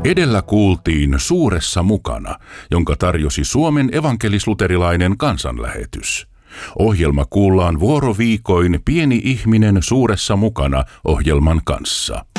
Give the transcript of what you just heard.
Edellä kuultiin Suuressa mukana, jonka tarjosi Suomen evankelis-luterilainen kansanlähetys. Ohjelma kuullaan vuoroviikoin Pieni ihminen suuressa mukana -ohjelman kanssa.